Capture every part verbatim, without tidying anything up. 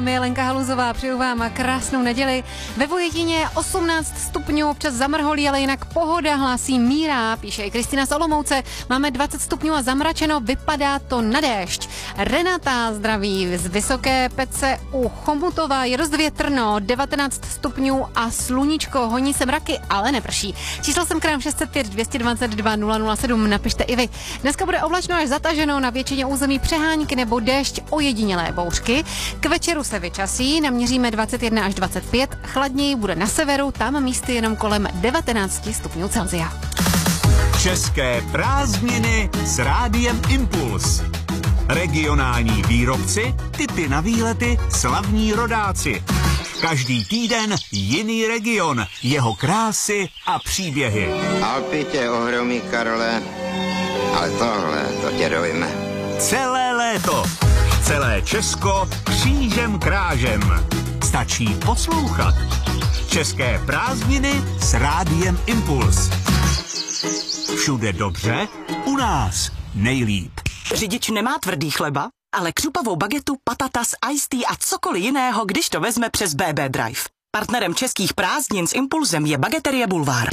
Lenka Haluzová, přeju vám krásnou neděli. Ve Vojetině je osmnáct stupňů, občas zamrholí, ale jinak pohoda, hlásí Míra, píše i Kristýna z Olomouce. Máme dvacet stupňů a zamračeno, vypadá to na déšť. Renata zdraví z Vysoké Pece u Chomutova, je dost větrno, devatenáct stupňů a sluníčko, honí se mraky, ale neprší. Číslo jsem krám šest set pět dvě dva dva nula nula sedm, napište i vy. Dneska bude oblačno až zataženo, na většině území přehánky nebo déšť, ojedinělé bouřky. K večeru se vyčasí, naměříme dvacet jedna až dvacet pět, chladněji bude na severu, tam místy jenom kolem devatenáct stupňů Celsia. České prázdniny s Rádiem Impuls. Regionální výrobci, tipy na výlety, slavní rodáci. Každý týden jiný region, jeho krásy a příběhy. Alpy tě ohromí, Karle, ale tohle, to tě dojme. Celé léto, celé Česko křížem krážem. Stačí poslouchat. České prázdniny s Rádiem Impuls. Všude dobře, u nás nejlíp. Řidič nemá tvrdý chleba, ale křupavou bagetu, patatas, iced tea a cokoliv jiného, když to vezme přes bé bé Drive. Partnerem českých prázdnin s Impulzem je Bageterie Bulvár.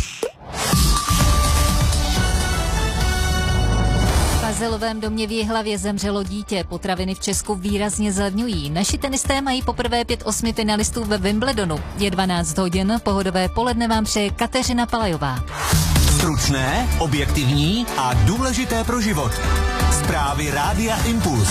V azylovém domě v Jihlavě zemřelo dítě. Potraviny v Česku výrazně zlevňují. Naši tenisté mají poprvé pět osmi finalistů ve Wimbledonu. Je dvanáct hodin, pohodové poledne vám přeje Kateřina Palajová. Stručné, objektivní a důležité pro život. Zprávy Rádia Impuls.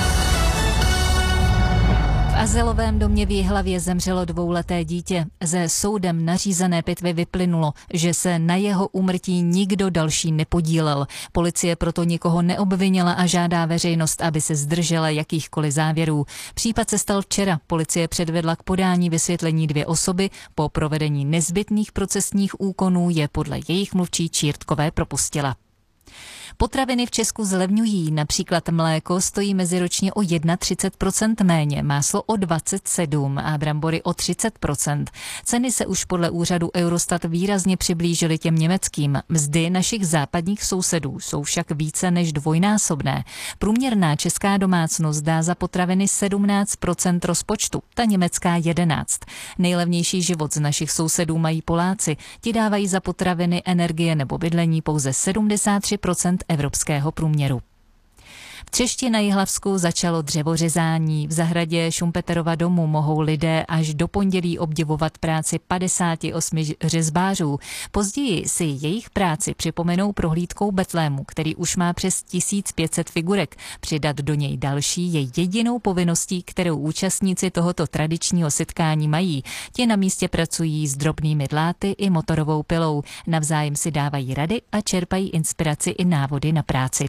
V azylovém domě v Jihlavě zemřelo dvouleté dítě. Ze soudem nařízené pitvy vyplynulo, že se na jeho úmrtí nikdo další nepodílel. Policie proto nikoho neobvinila a žádá veřejnost, aby se zdržela jakýchkoliv závěrů. Případ se stal včera. Policie předvedla k podání vysvětlení dvě osoby. Po provedení nezbytných procesních úkonů je podle jejich mluvčí Čírtkové propustila. Potraviny v Česku zlevňují, například mléko stojí meziročně o třicet jedna procent méně, máslo o dvacet sedm procent a brambory o třicet procent. Ceny se už podle úřadu Eurostat výrazně přiblížily těm německým. Mzdy našich západních sousedů jsou však více než dvojnásobné. Průměrná česká domácnost dá za potraviny sedmnáct procent rozpočtu, ta německá jedenáct procent. Nejlevnější život z našich sousedů mají Poláci, ti dávají za potraviny, energie nebo bydlení pouze sedmdesát tři procent evropského průměru. V Třešti na Jihlavsku začalo dřevořezání. V zahradě Šumpeterova domu mohou lidé až do pondělí obdivovat práci padesáti osmi řezbářů. Později si jejich práci připomenou prohlídkou Betlému, který už má přes tisíc pět set figurek. Přidat do něj další je jedinou povinností, kterou účastníci tohoto tradičního setkání mají. Ti na místě pracují s drobnými dláty i motorovou pilou. Navzájem si dávají rady a čerpají inspiraci i návody na práci.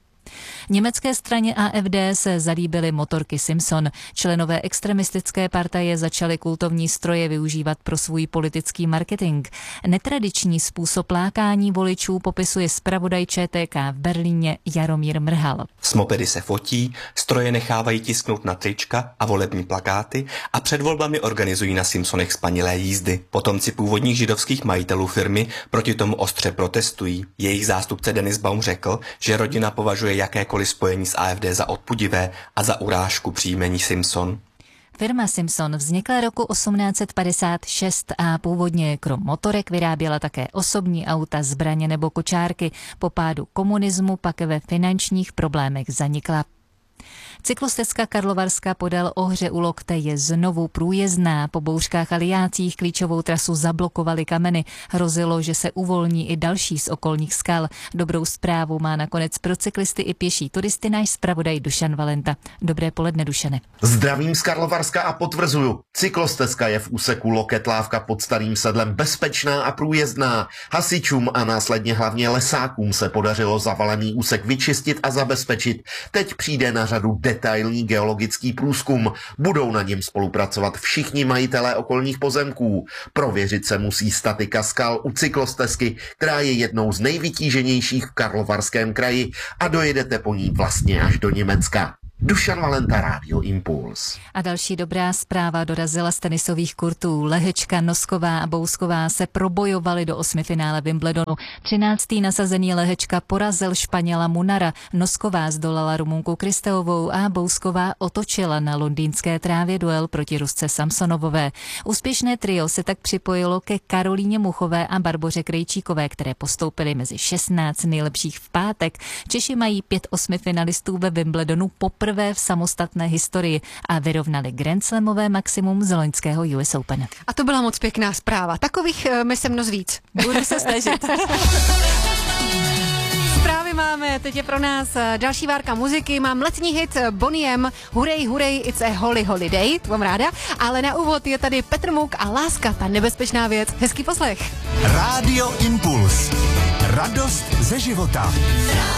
Německé straně A F D se zalíbily motorky Simpson. Členové extremistické partaje začaly kultovní stroje využívat pro svůj politický marketing. Netradiční způsob lákání voličů popisuje zpravodaj Č T K v Berlíně Jaromír Mrhal. S mopedy se fotí, stroje nechávají tisknout na trička a volební plakáty a před volbami organizují na Simpsonech spanilé jízdy. Potomci původních židovských majitelů firmy proti tomu ostře protestují. Jejich zástupce Denis Baum řekl, že rodina považuje jakékoliv spojení s A F D za odpudivé a za urážku příjmení Simpson. Firma Simpson vznikla roku osmnáct set padesát šest a původně krom motorek vyráběla také osobní auta, zbraně nebo kočárky. Po pádu komunismu pak ve finančních problémech zanikla. Cyklostezka Karlovarska podél Ohře u Lokte je znovu průjezdná. Po bouřkách a lijácích klíčovou trasu zablokovaly kameny. Hrozilo, že se uvolní i další z okolních skal. Dobrou zprávu má nakonec pro cyklisty i pěší turisty náš zpravodaj Dušan Valenta. Dobré poledne, Dušane. Zdravím z Karlovarska a potvrzuju. Cyklostezka je v úseku Loket-Lávka pod Starým Sedlem bezpečná a průjezdná. Hasičům a následně hlavně lesákům se podařilo zavalený úsek vyčistit a zabezpečit. Teď přijde na řadu detailní geologický průzkum. Budou na něm spolupracovat všichni majitelé okolních pozemků. Prověřit se musí statika skal u cyklostezky, která je jednou z nejvytíženějších v Karlovarském kraji a dojedete po ní vlastně až do Německa. Dušan Valenta, Rádio Impuls. A další dobrá zpráva dorazila z tenisových kurtů. Lehečka, Nosková a Bousková se probojovali do osmifinále Wimbledonu. Třináctý nasazený Lehečka porazil Španěla Munara, Nosková zdolala Rumunku Kristeovou a Bousková otočila na londýnské trávě duel proti Rusce Samsonovové. Úspěšné trio se tak připojilo ke Karolíně Muchové a Barboře Krejčíkové, které postoupily mezi šestnáct nejlepších v pátek. Češi mají pět osmifinalistů ve Wimbledonu poprvé v samostatné historii a vyrovnali Grand Slamové maximum z loňského U S Open. A to byla moc pěkná zpráva. Takových uh, my se mnoz víc. Budu se snažit. Zprávy máme, teď je pro nás další várka muziky. Mám letní hit Boney M. Hurej, hurej, it's a holy holiday, to mám ráda. Ale na úvod je tady Petr Mouk a Láska, ta nebezpečná věc. Hezký poslech. Rádio Impuls. Radost ze života.